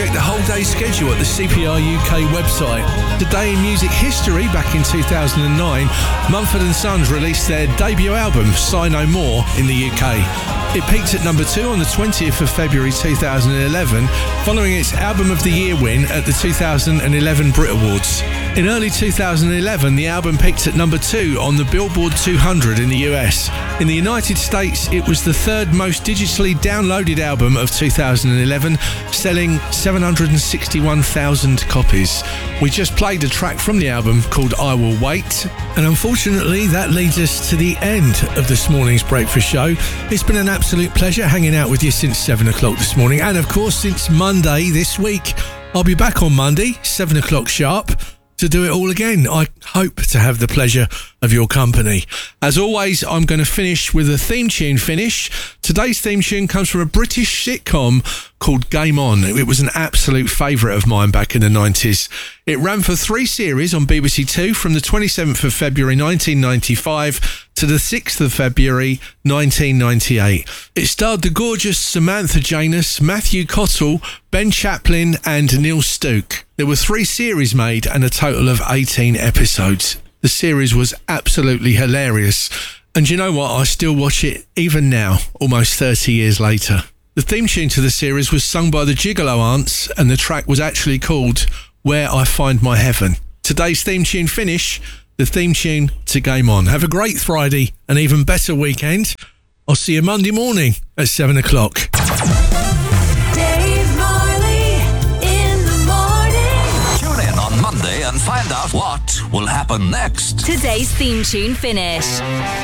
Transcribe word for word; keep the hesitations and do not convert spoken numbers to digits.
check the whole day schedule at the C P R U K website. Today in music history, back in two thousand nine, Mumford and Sons released their debut album, Sigh No More, in the U K. It peaked at number two on the twentieth of February two thousand eleven, following its Album of the Year win at the two thousand eleven Brit Awards. In early two thousand eleven, the album peaked at number two on the Billboard two hundred in the U S. In the United States, it was the third most digitally downloaded album of two thousand eleven, selling seven hundred sixty-one thousand copies. We just played a track from the album called I Will Wait, and unfortunately that leads us to the end of this morning's breakfast show. It's been an absolute pleasure hanging out with you since seven o'clock this morning, and of course since Monday this week. I'll be back on Monday, seven o'clock sharp, to do it all again. I hope to have the pleasure of your company. As always, I'm going to finish with a theme tune finish. Today's theme tune comes from a British sitcom called Game On. It was an absolute favourite of mine back in the nineties. It ran for three series on B B C Two from the twenty-seventh of February nineteen ninety-five to the sixth of February nineteen ninety-eight. It starred the gorgeous Samantha Janus, Matthew Cottle, Ben Chaplin and Neil Stuke. There were three series made and a total of eighteen episodes. The series was absolutely hilarious. And you know what? I still watch it even now, almost thirty years later. The theme tune to the series was sung by the Gigolo Aunts, and the track was actually called Where I Find My Heaven. Today's theme tune finish, the theme tune to Game On. Have a great Friday, an even better weekend. I'll see you Monday morning at seven o'clock. Dave Marley in the morning. Tune in on Monday and find out what will happen next. Today's theme tune finish.